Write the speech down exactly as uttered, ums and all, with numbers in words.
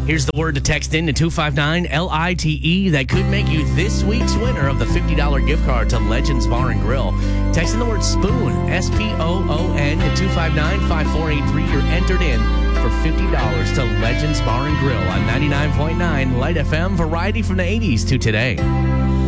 Here's the word to text in to two five nine L I T E that could make you this week's winner of the fifty dollars gift card to Legends Bar and Grill. Text in the word spoon, S P O O N, to two five nine five four eight three. You're entered in for fifty dollars to Legends Bar and Grill on ninety-nine point nine Light F M, variety from the eighties to today.